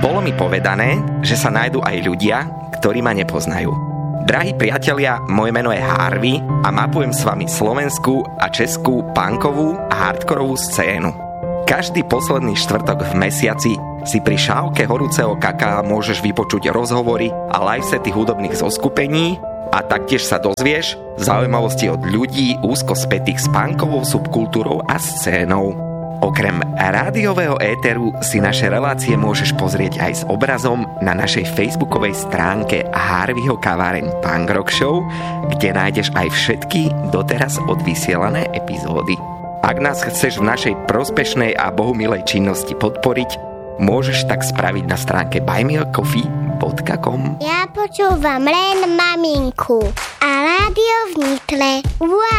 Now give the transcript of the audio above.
Bolo mi povedané, že sa nájdú aj ľudia, ktorí ma nepoznajú. Drahí priatelia, moje meno je Harvey a mapujem s vami slovenskú a českú punkovú a hardkorovú scénu. Každý posledný štvrtok v mesiaci si pri šálke horúceho kaká môžeš vypočuť rozhovory a livesety hudobných zoskupení a taktiež sa dozvieš zaujímavosti od ľudí úzko spätých s punkovou subkultúrou a scénou. Okrem rádiového éteru si naše relácie môžeš pozrieť aj s obrazom na našej facebookovej stránke Harveyho kaváreň Punk Rock Show, kde nájdeš aj všetky doteraz odvysielané epizódy. Ak nás chceš v našej prospešnej a bohumilej činnosti podporiť, môžeš tak spraviť na stránke buymeacoffee.com. Ja počúvam len maminku a rádio v Nitre.